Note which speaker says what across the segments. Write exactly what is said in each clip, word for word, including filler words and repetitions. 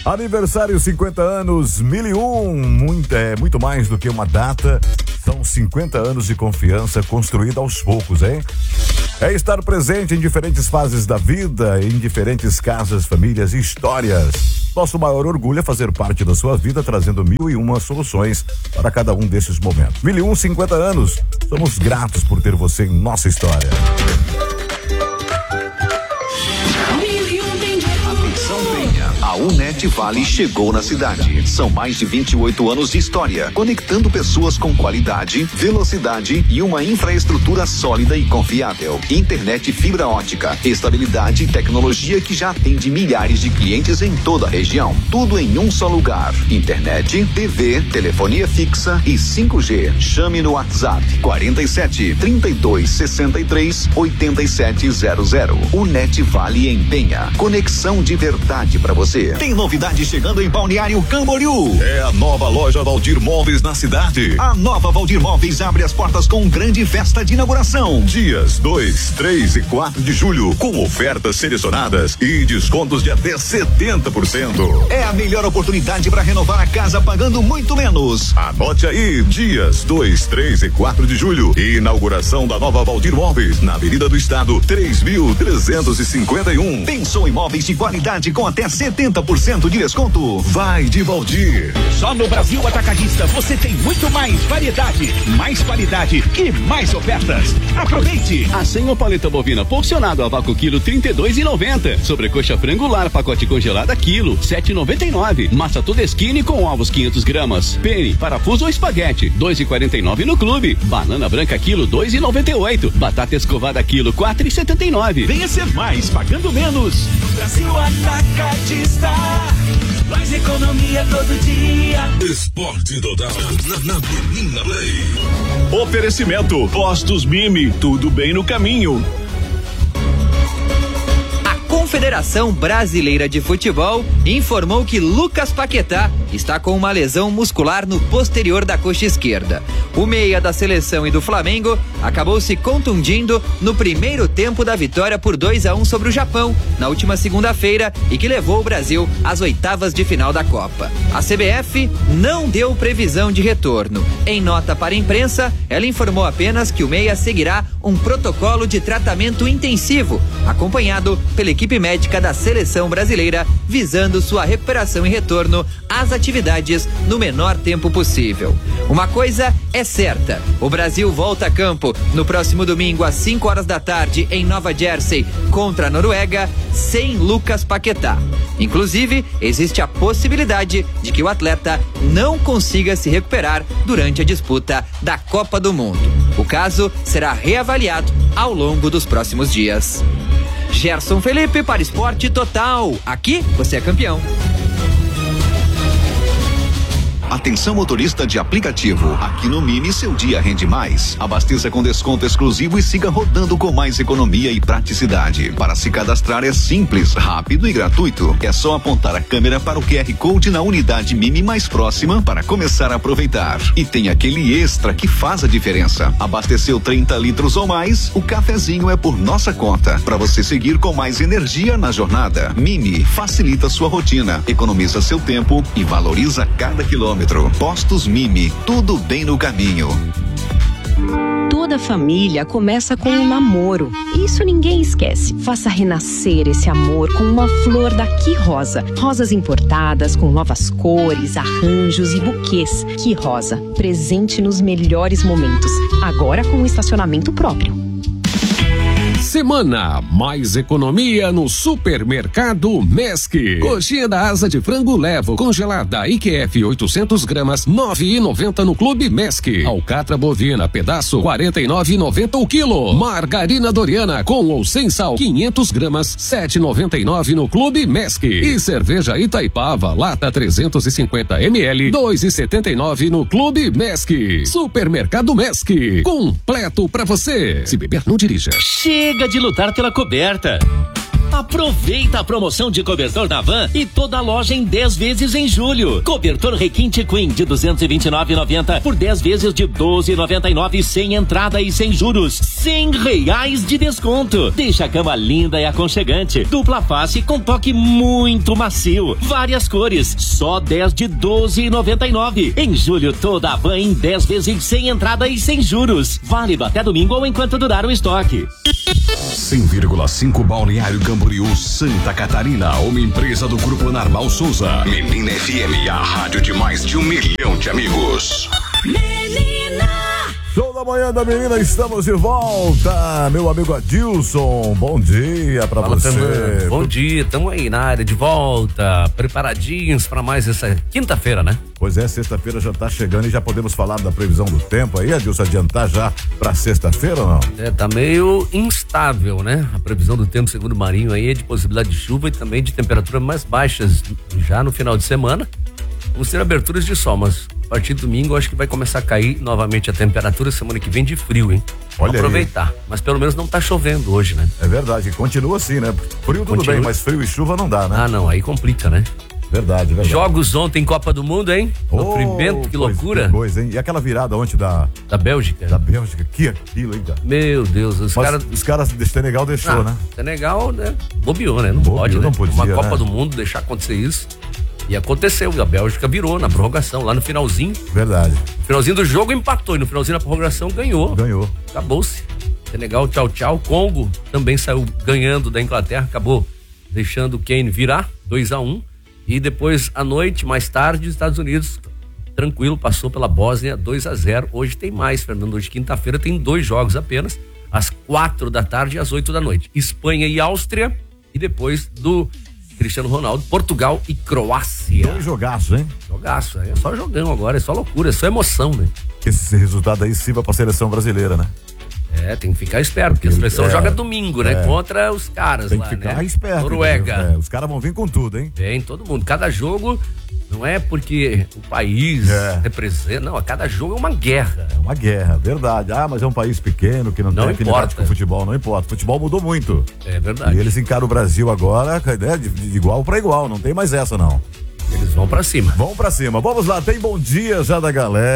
Speaker 1: Aniversário cinquenta anos, mil e um, muito, é, muito mais do que uma data, são cinquenta anos de confiança construída aos poucos, hein? É estar presente em diferentes fases da vida, em diferentes casas, famílias e histórias. Nosso maior orgulho é fazer parte da sua vida, trazendo mil e uma soluções para cada um desses momentos. Mil e um, cinquenta anos, somos gratos por ter você em nossa história.
Speaker 2: A Unet Vale chegou na cidade. São mais de vinte e oito anos de história, conectando pessoas com qualidade, velocidade e uma infraestrutura sólida e confiável. Internet fibra ótica, estabilidade e tecnologia que já atende milhares de clientes em toda a região. Tudo em um só lugar. Internet, T V, telefonia fixa e cinco G. Chame no WhatsApp quarenta e sete, trinta e dois, sessenta e três, oitenta e sete zero zero. Unet Vale em Penha. Conexão de verdade para você.
Speaker 3: Tem novidade chegando em Balneário Camboriú. É a nova loja Valdir Móveis na cidade. A nova Valdir Móveis abre as portas com grande festa de inauguração. Dias dois, três e quatro de julho, com ofertas selecionadas e descontos de até setenta por cento. É a melhor oportunidade para renovar a casa pagando muito menos. Anote aí, dias dois, três e quatro de julho. Inauguração da nova Valdir Móveis na Avenida do Estado, três mil trezentos e cinquenta e um. Pensou em móveis de qualidade com até setenta por cento de desconto? Vai de Valdir.
Speaker 4: Só no Brasil Atacadista você tem muito mais variedade, mais qualidade e mais ofertas. Aproveite!
Speaker 5: A senha paleta bovina porcionado a vácuo quilo trinta e dois e noventa. Sobrecoxa frangular pacote congelada quilo sete e noventa e nove. Massa Todeskine com ovos quinhentos gramas. Pene, parafuso ou espaguete dois e quarenta e nove no clube. Banana branca quilo dois e noventa e oito. Batata escovada quilo quatro e setenta e nove.
Speaker 4: Venha ser mais pagando menos.
Speaker 6: Brasil Atacadista. Mais economia todo dia.
Speaker 7: Esporte total na, na Menina Play.
Speaker 4: Oferecimento Postos Mimi, tudo bem no caminho.
Speaker 8: Confederação Brasileira de Futebol informou que Lucas Paquetá está com uma lesão muscular no posterior da coxa esquerda. O meia da seleção e do Flamengo acabou se contundindo no primeiro tempo da vitória por dois a um sobre o Japão, na última segunda-feira, e que levou o Brasil às oitavas de final da Copa. A C B F não deu previsão de retorno. Em nota para a imprensa, ela informou apenas que o meia seguirá um protocolo de tratamento intensivo, acompanhado pela equipe médica da seleção brasileira, visando sua recuperação e retorno às atividades no menor tempo possível. Uma coisa é certa, o Brasil volta a campo no próximo domingo às cinco horas da tarde em Nova Jersey contra a Noruega, sem Lucas Paquetá. Inclusive, existe a possibilidade de que o atleta não consiga se recuperar durante a disputa da Copa do Mundo. O caso será reavaliado ao longo dos próximos dias. Gerson Felipe para Esporte Total. Aqui você é campeão.
Speaker 2: Atenção motorista de aplicativo, aqui no Mini seu dia rende mais. Abasteça com desconto exclusivo e siga rodando com mais economia e praticidade. Para se cadastrar é simples, rápido e gratuito. É só apontar a câmera para o Q R Code na unidade Mini mais próxima para começar a aproveitar. E tem aquele extra que faz a diferença. Abasteceu trinta litros ou mais, o cafezinho é por nossa conta, para você seguir com mais energia na jornada. Mini facilita sua rotina, economiza seu tempo e valoriza cada quilômetro. Postos Mimi, tudo bem no caminho.
Speaker 9: Toda família começa com um namoro. Isso ninguém esquece. Faça renascer esse amor com uma flor da Que Rosa. Rosas importadas com novas cores, arranjos e buquês. Que Rosa, presente nos melhores momentos. Agora com um estacionamento próprio.
Speaker 10: Semana mais economia no Supermercado Mesc. Coxinha da asa de frango levo congelada I Q F oitocentos gramas nove e noventa no Clube Mesc. Alcatra bovina pedaço quarenta e nove e noventa o quilo. Margarina Doriana com ou sem sal quinhentos gramas sete e noventa e nove no Clube Mesc. E cerveja Itaipava lata trezentos e cinquenta mililitros dois e setenta e nove no Clube Mesc. Supermercado Mesc, completo pra você. Se beber não dirija.
Speaker 11: Chega de lutar pela coberta. Aproveita a promoção de cobertor da Van e toda a loja em dez vezes em julho. Cobertor Requinte Queen de duzentos e vinte e nove reais e noventa centavos por dez vezes de doze reais e noventa e nove centavos sem entrada e sem juros. cem reais de desconto. Deixa a cama linda e aconchegante. Dupla face com toque muito macio. Várias cores. Só dez de doze reais e noventa e nove centavos. Em julho, toda a Van em dez vezes sem entrada e sem juros. Válido até domingo ou enquanto durar o estoque.
Speaker 3: cem vírgula cinco Balneário Camboriú, Santa Catarina, uma empresa do Grupo Narval Souza. Menina F M, a rádio de mais de um milhão de amigos.
Speaker 1: Menina! Show da manhã da menina, estamos de volta. Meu amigo Adilson, bom dia pra
Speaker 12: Fala,
Speaker 1: você.
Speaker 12: Também. Bom dia, estamos aí na área de volta, preparadinhos pra mais essa quinta-feira, né?
Speaker 1: Pois é, sexta-feira já tá chegando e já podemos falar da previsão do tempo aí, Adilson, adiantar já pra sexta-feira ou não?
Speaker 12: É, tá meio instável, né? A previsão do tempo, segundo o Marinho, aí é de possibilidade de chuva e também de temperaturas mais baixas já no final de semana. Vamos ter aberturas de sol, mas a partir de domingo eu acho que vai começar a cair novamente a temperatura, semana que vem de frio, hein?
Speaker 1: Olha
Speaker 12: aproveitar, aí. Mas pelo menos não tá chovendo hoje, né?
Speaker 1: É verdade, continua assim, né? Frio tudo
Speaker 12: Continua.
Speaker 1: bem, mas frio e chuva não dá, né?
Speaker 12: Ah, não, aí complica, né?
Speaker 1: Verdade, verdade.
Speaker 12: Jogos ontem, Copa do Mundo, hein? Sofrimento,
Speaker 1: Oh,
Speaker 12: que loucura.
Speaker 1: Que coisa, hein? E aquela virada ontem da...
Speaker 12: Da Bélgica.
Speaker 1: Da Bélgica, que aquilo, hein, cara?
Speaker 12: Meu Deus, os caras...
Speaker 1: Os caras do Senegal deixou,
Speaker 12: ah,
Speaker 1: né?
Speaker 12: Senegal, né? Bobeou, né? Não
Speaker 1: Bobeou,
Speaker 12: pode, né?
Speaker 1: não podia,
Speaker 12: Uma
Speaker 1: né?
Speaker 12: Copa do Mundo, deixar acontecer isso. E aconteceu, a Bélgica virou na prorrogação, lá no finalzinho.
Speaker 1: Verdade.
Speaker 12: No finalzinho do jogo empatou e no finalzinho da prorrogação ganhou.
Speaker 1: Ganhou.
Speaker 12: Acabou-se. Senegal, tchau, tchau. Congo também saiu ganhando da Inglaterra, acabou deixando o Kane virar, dois a um. E depois, à noite, mais tarde, os Estados Unidos, tranquilo, passou pela Bósnia, dois a zero. Hoje tem mais, Fernando. Hoje, quinta-feira, tem dois jogos apenas, às quatro da tarde e às oito da noite. Espanha e Áustria, e depois do Cristiano Ronaldo, Portugal e Croácia.
Speaker 1: Dois jogaços, hein?
Speaker 12: Jogaço, é só jogão agora, é só loucura, é só emoção, né?
Speaker 1: Esse resultado aí sirva pra seleção brasileira, né?
Speaker 12: É, tem que ficar esperto, porque a seleção
Speaker 1: é,
Speaker 12: joga domingo, né?
Speaker 1: É.
Speaker 12: Contra os caras
Speaker 1: tem
Speaker 12: lá,
Speaker 1: que ficar
Speaker 12: né?
Speaker 1: esperto.
Speaker 12: Noruega.
Speaker 1: É, os caras vão vir com tudo, hein?
Speaker 12: Vem todo mundo, cada jogo não é porque o país
Speaker 1: é.
Speaker 12: representa, não, a cada jogo é uma guerra.
Speaker 1: É uma guerra, verdade. Ah, mas é um país pequeno que não, não tem afinidade com o futebol, não importa. O futebol mudou muito.
Speaker 12: É verdade.
Speaker 1: E eles encaram o Brasil agora, né, de, de igual pra igual, não tem mais essa, não.
Speaker 12: Eles vão pra cima.
Speaker 1: Vão pra cima. Vamos lá, tem bom dia já da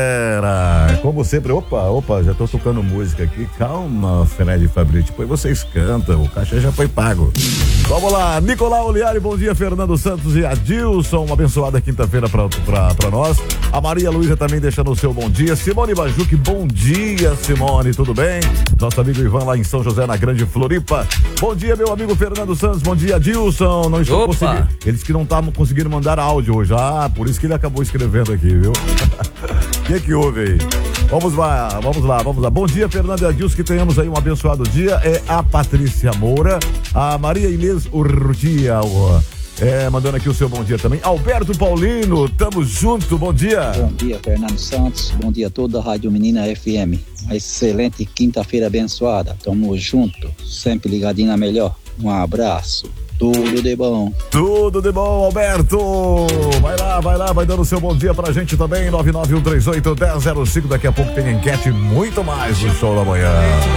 Speaker 1: galera. Como sempre, opa, opa, já tô tocando música aqui. Calma, Fred e Fabrício, depois vocês cantam, o cachê já foi pago. Vamos lá, Nicolau Oliari, bom dia, Fernando Santos e Adilson, uma abençoada quinta-feira pra, pra, pra nós. A Maria Luísa também deixando o seu bom dia. Simone Bajuque, bom dia, Simone, tudo bem? Nosso amigo Ivan lá em São José, na Grande Floripa. Bom dia, meu amigo Fernando Santos, bom dia, Adilson. Não estou conseguindo. Eles que não estavam conseguindo mandar áudio hoje. Ah, por isso que ele acabou escrevendo aqui, viu? O que que houve aí? Vamos lá, vamos lá, vamos lá. Bom dia, Fernando e Adilson, que tenhamos aí um abençoado dia. É a Patrícia Moura, a Maria Inês Urrutia, é, mandando aqui o seu bom dia também. Alberto Paulino, tamo junto, bom dia.
Speaker 13: Bom dia, Fernando Santos, bom dia a toda a Rádio Menina F M. Uma excelente quinta-feira abençoada, tamo junto, sempre ligadinho na melhor. Um abraço. Tudo de bom.
Speaker 1: Tudo de bom, Alberto. Vai lá, vai lá, vai dando o seu bom dia pra gente também. nove nove um três oito um zero zero cinco. Daqui a pouco tem enquete, muito mais no Show da Manhã.